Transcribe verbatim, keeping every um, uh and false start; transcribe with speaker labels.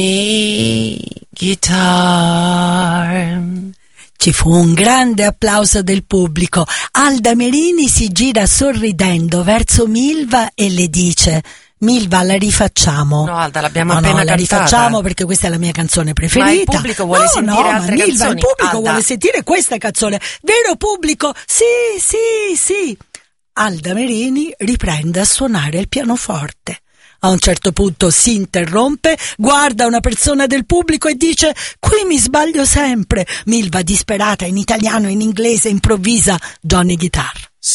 Speaker 1: Guitar.
Speaker 2: Ci fu un grande applauso del pubblico. Alda Merini si gira sorridendo verso Milva e le dice: Milva, la rifacciamo?
Speaker 1: No, Alda, l'abbiamo
Speaker 2: no,
Speaker 1: appena
Speaker 2: no, la
Speaker 1: cantata.
Speaker 2: rifacciamo perché questa è la mia canzone preferita.
Speaker 1: Ma il pubblico vuole
Speaker 2: no,
Speaker 1: sentire
Speaker 2: no,
Speaker 1: altre
Speaker 2: ma Milva,
Speaker 1: canzoni.
Speaker 2: il pubblico
Speaker 1: Alda.
Speaker 2: vuole sentire questa canzone. Vero pubblico? Sì, sì, sì. Alda Merini riprende a suonare il pianoforte. A un certo punto si interrompe, guarda una persona del pubblico e dice: qui mi sbaglio sempre. Milva, disperata, in italiano e in inglese, improvvisa Johnny Guitar.